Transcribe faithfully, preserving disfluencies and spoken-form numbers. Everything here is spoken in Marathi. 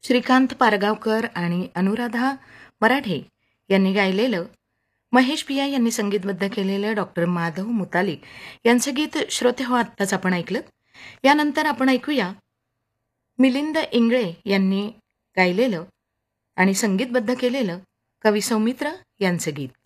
श्रीकांत पारगावकर आणि अनुराधा मराठे यांनी गायलेलं, महेश पिया यांनी संगीतबद्ध केलेलं डॉक्टर माधव मुतालिक यांचं गीत श्रोते हो आत्ताच आपण ऐकलं. यानंतर आपण ऐकूया मिलिंद इंगळे यांनी गायलेलं आणि संगीतबद्ध केलेलं कवी सौमित्र यांचं गीत.